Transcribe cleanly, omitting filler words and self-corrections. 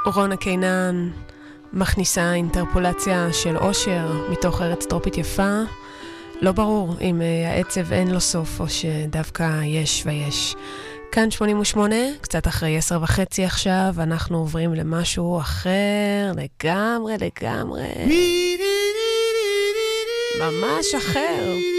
רונה קינן מכניסה אינטרפולציה של אושר מתוך ארץ טרופית יפה. לא ברור אם העצב אין לו סוף או שדווקא יש ויש. כאן 88, קצת אחרי 10:30 עכשיו, אנחנו עוברים למשהו אחר, לגמרי, ממש אחר.